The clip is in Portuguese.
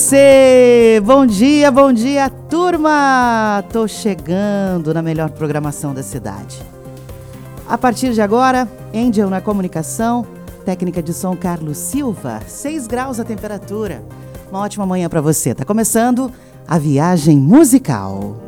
você! Bom dia, turma! Tô chegando na melhor programação da cidade. A partir de agora, Angel na comunicação, técnica de som Carlos Silva, 6 graus a temperatura. Uma ótima manhã para você. Tá começando a viagem musical.